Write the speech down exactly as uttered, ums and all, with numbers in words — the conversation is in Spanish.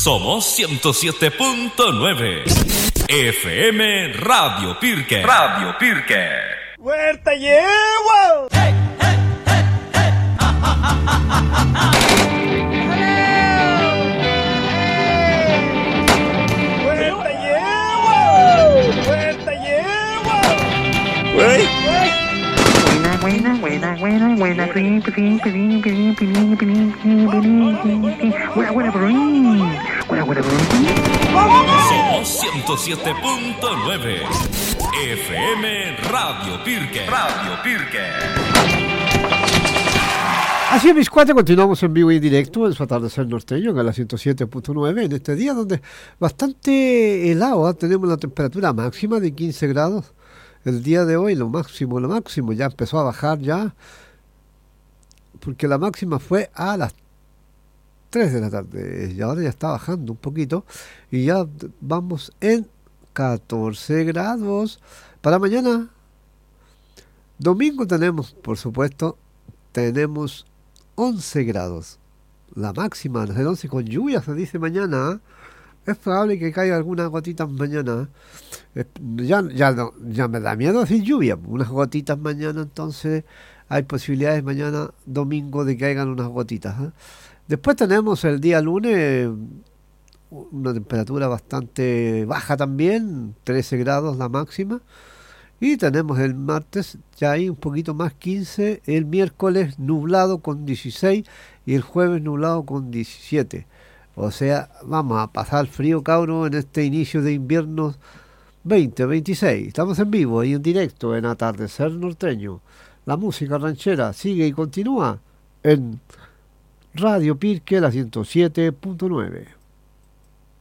Somos ciento siete punto nueve. F M Radio Pirque. Radio Pirque. ¡Huerta llevo! ¡Hey, hey, hey, hey! ¡Ja, ja, ja, ja, ja, ja! ¡Huerta llevo! ¡Huerta llevo! ¡Güey! Buena, buena, buena, buena, prin, prin, prin, prin, prin, prin, prin, prin, buena, buena, prin, buena, buena, prin. Somos ciento siete punto nueve. F M Radio Pirque. Radio Pirque. Así es, mis cuates, continuamos en vivo y directo en su atardecer norteño, en la ciento siete punto nueve, en este día donde bastante helado, ¿eh? Tenemos la temperatura máxima de quince grados. El día de hoy, lo máximo, lo máximo, ya empezó a bajar ya, porque la máxima fue a las tres de la tarde, y ahora ya está bajando un poquito, y ya vamos en catorce grados. Para mañana, domingo, tenemos, por supuesto, tenemos once grados, la máxima, el once con lluvia, se dice mañana, ¿eh? Es probable que caiga algunas gotitas mañana. Eh, ya, ya, no, ya me da miedo decir lluvia. Unas gotitas mañana, entonces hay posibilidades mañana, domingo, de que caigan unas gotitas. ¿eh? Después tenemos el día lunes una temperatura bastante baja también, trece grados la máxima. Y tenemos el martes ya ahí un poquito más, quince. El miércoles nublado con dieciséis y el jueves nublado con diecisiete. O sea, vamos a pasar frío, cabro, en este inicio de invierno veinte veintiséis. Estamos en vivo y en directo en Atardecer Norteño. La música ranchera sigue y continúa en Radio Pirque, la ciento siete punto nueve.